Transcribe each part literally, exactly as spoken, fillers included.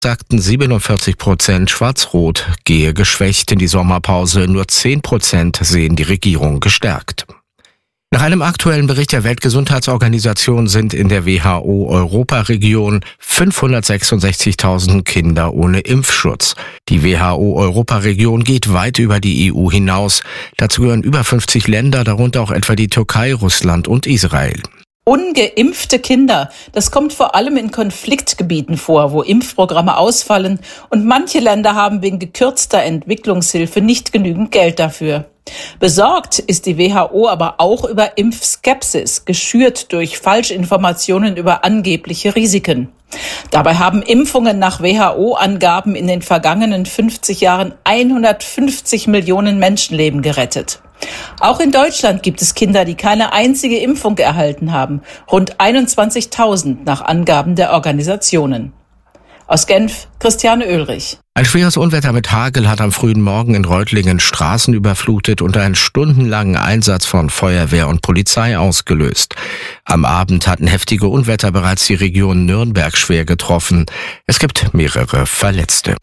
sagten siebenundvierzig Prozent, Schwarz-Rot gehe geschwächt in die Sommerpause. Nur zehn Prozent sehen die Regierung gestärkt. Nach einem aktuellen Bericht der Weltgesundheitsorganisation sind in der W H O-Europaregion fünfhundertsechsundsechzigtausend Kinder ohne Impfschutz. Die W H O-Europaregion geht weit über die E U hinaus. Dazu gehören über fünfzig Länder, darunter auch etwa die Türkei, Russland und Israel. Ungeimpfte Kinder, das kommt vor allem in Konfliktgebieten vor, wo Impfprogramme ausfallen und manche Länder haben wegen gekürzter Entwicklungshilfe nicht genügend Geld dafür. Besorgt ist die W H O aber auch über Impfskepsis, geschürt durch Falschinformationen über angebliche Risiken. Dabei haben Impfungen nach W H O-Angaben in den vergangenen fünfzig Jahren hundertfünfzig Millionen Menschenleben gerettet. Auch in Deutschland gibt es Kinder, die keine einzige Impfung erhalten haben. Rund einundzwanzigtausend nach Angaben der Organisationen. Aus Genf, Christiane Oehlrich. Ein schweres Unwetter mit Hagel hat am frühen Morgen in Reutlingen Straßen überflutet und einen stundenlangen Einsatz von Feuerwehr und Polizei ausgelöst. Am Abend hatten heftige Unwetter bereits die Region Nürnberg schwer getroffen. Es gibt mehrere Verletzte.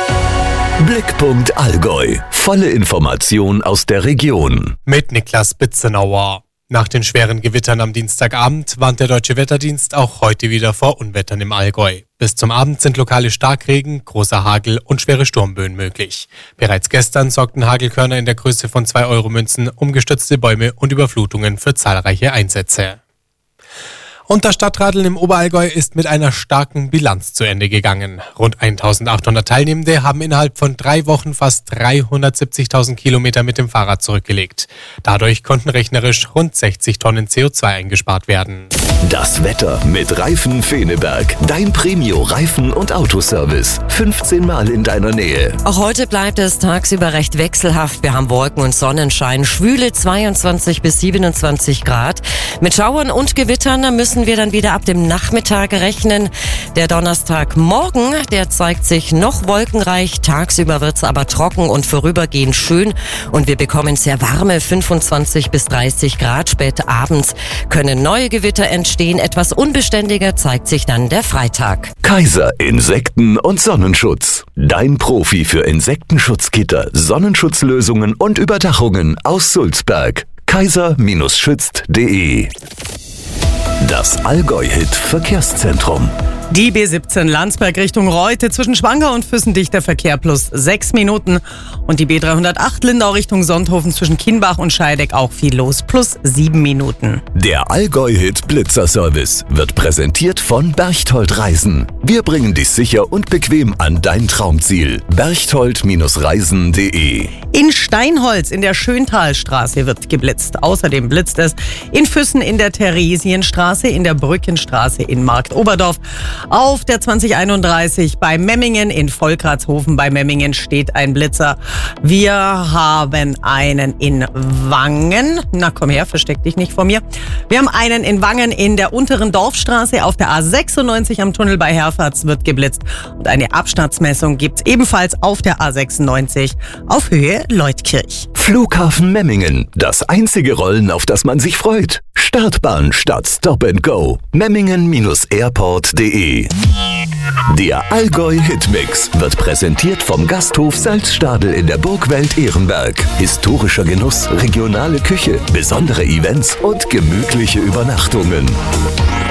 Blickpunkt Allgäu. Volle Information aus der Region. Mit Niklas Bitzenauer. Nach den schweren Gewittern am Dienstagabend warnt der Deutsche Wetterdienst auch heute wieder vor Unwettern im Allgäu. Bis zum Abend sind lokale Starkregen, großer Hagel und schwere Sturmböen möglich. Bereits gestern sorgten Hagelkörner in der Größe von zwei Euro Münzen, umgestürzte Bäume und Überflutungen für zahlreiche Einsätze. Und das Stadtradeln im Oberallgäu ist mit einer starken Bilanz zu Ende gegangen. Rund eintausendachthundert Teilnehmende haben innerhalb von drei Wochen fast dreihundertsiebzigtausend Kilometer mit dem Fahrrad zurückgelegt. Dadurch konnten rechnerisch rund sechzig Tonnen C O zwei eingespart werden. Das Wetter mit Reifen Feneberg. Dein Premio-Reifen- und Autoservice. fünfzehn Mal in deiner Nähe. Auch heute bleibt es tagsüber recht wechselhaft. Wir haben Wolken und Sonnenschein. Schwüle zweiundzwanzig bis siebenundzwanzig Grad. Mit Schauern und Gewittern müssen wir dann wieder ab dem Nachmittag rechnen. Der Donnerstagmorgen, der zeigt sich noch wolkenreich. Tagsüber wird es aber trocken und vorübergehend schön. Und wir bekommen sehr warme fünfundzwanzig bis dreißig Grad. Spät abends können neue Gewitter entstehen. Etwas unbeständiger zeigt sich dann der Freitag. Kaiser Insekten- und Sonnenschutz. Dein Profi für Insektenschutzgitter, Sonnenschutzlösungen und Überdachungen aus Sulzberg. kaiser Schützt punkt de. Das Allgäu-Hit-Verkehrszentrum. Die B siebzehn Landsberg Richtung Reute zwischen Schwangau und Füssen dichter Verkehr plus sechs Minuten. Und die B dreihundertacht Lindau Richtung Sonthofen zwischen Kienbach und Scheideck auch viel los, plus sieben Minuten. Der Allgäu-Hit Blitzer-Service wird präsentiert von Berchtold Reisen. Wir bringen dich sicher und bequem an dein Traumziel. berchtold Reisen punkt de. In Steinholz in der Schöntalstraße wird geblitzt. Außerdem blitzt es in Füssen in der Theresienstraße, in der Brückenstraße in Marktoberdorf. Auf der zwanzig einunddreißig bei Memmingen, in Volkratshofen bei Memmingen steht ein Blitzer. Wir haben einen in Wangen. Na komm her, versteck dich nicht vor mir. Wir haben einen in Wangen in der unteren Dorfstraße. Auf der A sechsundneunzig am Tunnel bei Herfahrt wird geblitzt. Und eine Abstandsmessung gibt's ebenfalls auf der A sechsundneunzig auf Höhe Leutkirch. Flughafen Memmingen. Das einzige Rollen, auf das man sich freut. Startbahn statt Stop and Go. Memmingen Airport punkt de. Der Allgäu-Hitmix wird präsentiert vom Gasthof Salzstadel in der Burgwelt Ehrenberg. Historischer Genuss, regionale Küche, besondere Events und gemütliche Übernachtungen.